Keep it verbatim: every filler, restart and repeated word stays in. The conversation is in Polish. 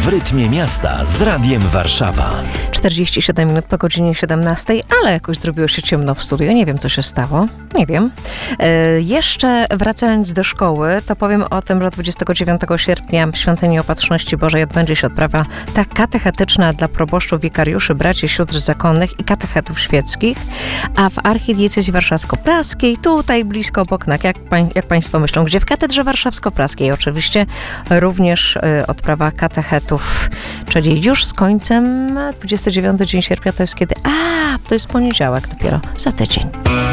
W rytmie miasta z Radiem Warszawa. czterdzieści siedem minut po godzinie siedemnastej, ale jakoś zrobiło się ciemno w studiu. Nie wiem, co się stało. Nie wiem. E, jeszcze wracając do szkoły, to powiem o tym, że dwudziestego dziewiątego sierpnia w Świątyni Opatrzności Bożej odbędzie się odprawa ta katechetyczna dla proboszczów, wikariuszy, braci, sióstr zakonnych i katechetów świeckich, a w archidiecezji warszawsko-praskiej, tutaj blisko obok nas, jak, pań, jak Państwo myślą, gdzie? W katedrze warszawsko-praskiej oczywiście również e, odprawa katechetów, czyli już z końcem dwudziestego dziewiątego dzień sierpnia to jest kiedy? A, to jest poniedziałek dopiero, za tydzień.